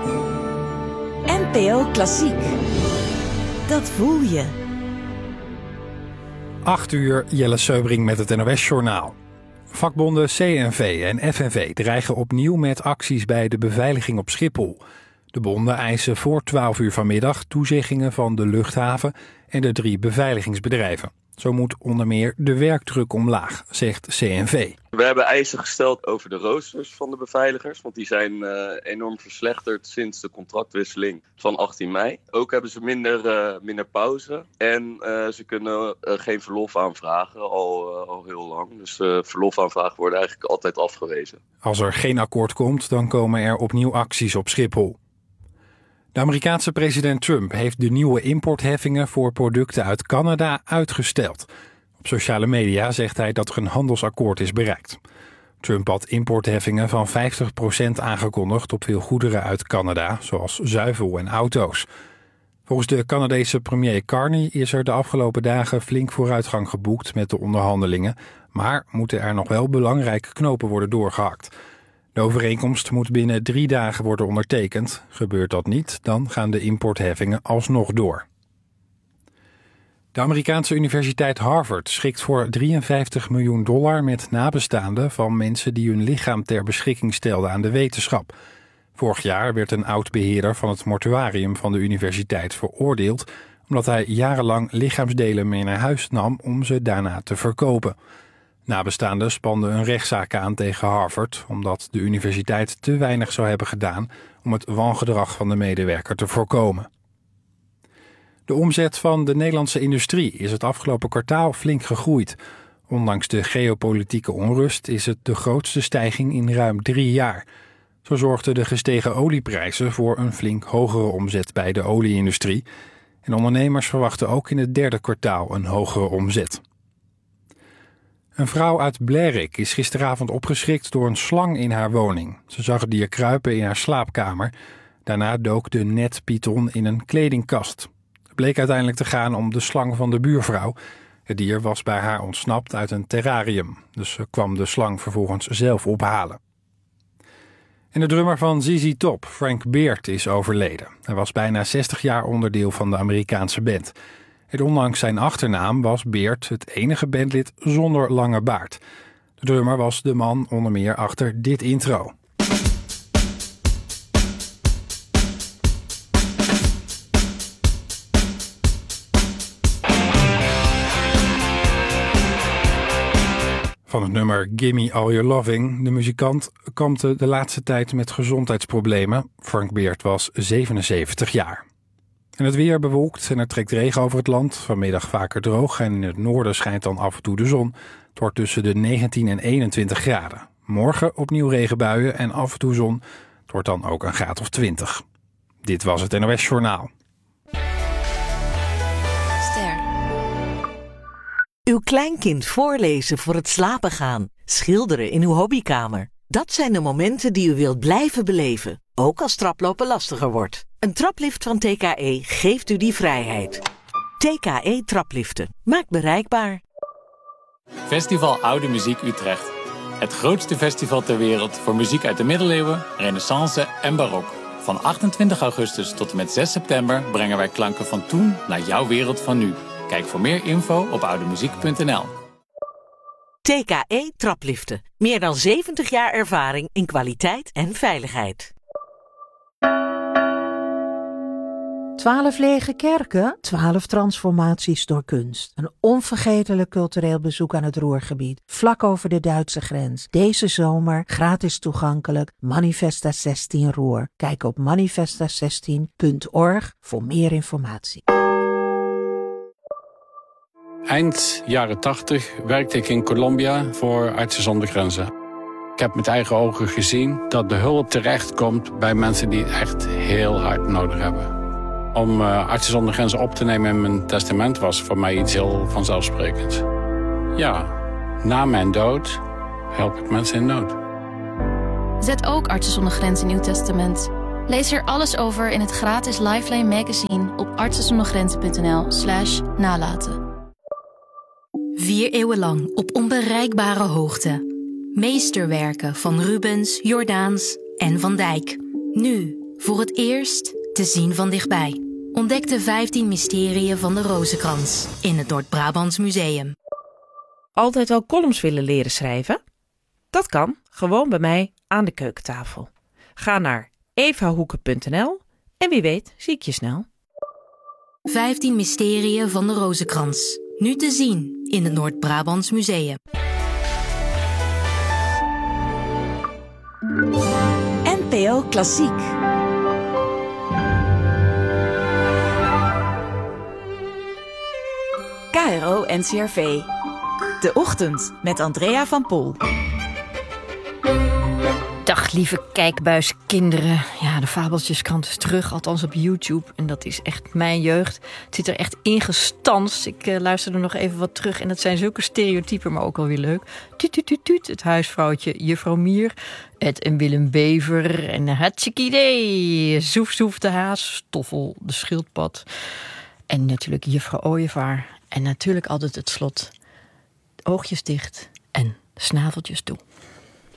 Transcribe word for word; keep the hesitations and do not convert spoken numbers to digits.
N P O Klassiek. Dat voel je. acht uur, Jelle Seubring met het N O S-journaal. Vakbonden C N V en F N V dreigen opnieuw met acties bij de beveiliging op Schiphol. De bonden eisen voor twaalf uur vanmiddag toezeggingen van de luchthaven en de drie beveiligingsbedrijven. Zo moet onder meer de werkdruk omlaag, zegt C N V. We hebben eisen gesteld over de roosters van de beveiligers, want die zijn uh, enorm verslechterd sinds de contractwisseling van achttien mei. Ook hebben ze minder, uh, minder pauze en uh, ze kunnen uh, geen verlof aanvragen, al, uh, al heel lang. Dus uh, verlofaanvragen worden eigenlijk altijd afgewezen. Als er geen akkoord komt, dan komen er opnieuw acties op Schiphol. De Amerikaanse president Trump heeft de nieuwe importheffingen voor producten uit Canada uitgesteld. Op sociale media zegt hij dat er een handelsakkoord is bereikt. Trump had importheffingen van vijftig procent aangekondigd op veel goederen uit Canada, zoals zuivel en auto's. Volgens de Canadese premier Carney is er de afgelopen dagen flink vooruitgang geboekt met de onderhandelingen, maar moeten er nog wel belangrijke knopen worden doorgehakt. De overeenkomst moet binnen drie dagen worden ondertekend. Gebeurt dat niet, dan gaan de importheffingen alsnog door. De Amerikaanse universiteit Harvard schikt voor drieënvijftig miljoen dollar met nabestaanden van mensen die hun lichaam ter beschikking stelden aan de wetenschap. Vorig jaar werd een oud-beheerder van het mortuarium van de universiteit veroordeeld omdat hij jarenlang lichaamsdelen mee naar huis nam om ze daarna te verkopen. Nabestaanden spanden een rechtszaak aan tegen Harvard omdat de universiteit te weinig zou hebben gedaan om het wangedrag van de medewerker te voorkomen. De omzet van de Nederlandse industrie is het afgelopen kwartaal flink gegroeid. Ondanks de geopolitieke onrust is het de grootste stijging in ruim drie jaar. Zo zorgden de gestegen olieprijzen voor een flink hogere omzet bij de olieindustrie. En ondernemers verwachten ook in het derde kwartaal een hogere omzet. Een vrouw uit Blerick is gisteravond opgeschrikt door een slang in haar woning. Ze zag het dier kruipen in haar slaapkamer. Daarna dook de netpython in een kledingkast. Het bleek uiteindelijk te gaan om de slang van de buurvrouw. Het dier was bij haar ontsnapt uit een terrarium. Dus ze kwam de slang vervolgens zelf ophalen. En de drummer van Z Z Top, Frank Beard, is overleden. Hij was bijna zestig jaar onderdeel van de Amerikaanse band. En ondanks zijn achternaam was Beard het enige bandlid zonder lange baard. De drummer was de man onder meer achter dit intro. Van het nummer Gimme All Your Loving. De muzikant kampte de laatste tijd met gezondheidsproblemen. Frank Beard was zevenenzeventig jaar. En het weer bewolkt en er trekt regen over het land. Vanmiddag vaker droog en in het noorden schijnt dan af en toe de zon. Het wordt tussen de negentien en eenentwintig graden. Morgen opnieuw regenbuien en af en toe zon. Het wordt dan ook een graad of twintig. Dit was het N O S-journaal. Ster. Uw kleinkind voorlezen voor het slapen gaan. Schilderen in uw hobbykamer. Dat zijn de momenten die u wilt blijven beleven. Ook als traplopen lastiger wordt. Een traplift van T K E geeft u die vrijheid. T K E Trapliften. Maakt bereikbaar. Festival Oude Muziek Utrecht. Het grootste festival ter wereld voor muziek uit de middeleeuwen, renaissance en barok. Van achtentwintig augustus tot en met zes september brengen wij klanken van toen naar jouw wereld van nu. Kijk voor meer info op oudemuziek punt n l. T K E Trapliften. Meer dan zeventig jaar ervaring in kwaliteit en veiligheid. Twaalf lege kerken, twaalf transformaties door kunst. Een onvergetelijk cultureel bezoek aan het Ruhrgebied, vlak over de Duitse grens. Deze zomer gratis toegankelijk, Manifesta zestien Ruhr. Kijk op manifesta zestien punt org voor meer informatie. Eind jaren tachtig werkte ik in Colombia voor Artsen zonder Grenzen. Ik heb met eigen ogen gezien dat de hulp terechtkomt bij mensen die het echt heel hard nodig hebben. Om uh, Artsen zonder Grenzen op te nemen in mijn testament was voor mij iets heel vanzelfsprekends. Ja, na mijn dood help ik mensen in nood. Zet ook Artsen zonder Grenzen in uw testament. Lees er alles over in het gratis Lifeline magazine op artsenzondergrenzen punt n l slash nalaten. Vier eeuwen lang op onbereikbare hoogte. Meesterwerken van Rubens, Jordaans en Van Dijk. Nu Voor het eerst te zien van dichtbij. Ontdek de vijftien mysterieën van de Rozenkrans in het Noord-Brabants Museum. Altijd al columns willen leren schrijven? Dat kan, gewoon bij mij aan de keukentafel. Ga naar evahoeken punt n l en wie weet zie ik je snel. vijftien mysterieën van de Rozenkrans. Nu te zien in het Noord-Brabants Museum. N P O Klassiek. K R O N C R V. De Ochtend met Andrea van Pol. Dag lieve kijkbuiskinderen. Ja, de Fabeltjeskrant is terug, althans op YouTube. En dat is echt mijn jeugd. Het zit er echt ingestanst. Ik uh, luisterde nog even wat terug. En dat zijn zulke stereotypen, maar ook wel weer leuk. Tuut, tuut, tuut, tuut. Het huisvrouwtje Juffrouw Mier. Ed en Willem Bever. En hartstikke idee. Zoef, zoef de haas. Stoffel de schildpad. En natuurlijk Juffrouw Ooievaar. En natuurlijk altijd het slot. Oogjes dicht en snaveltjes toe.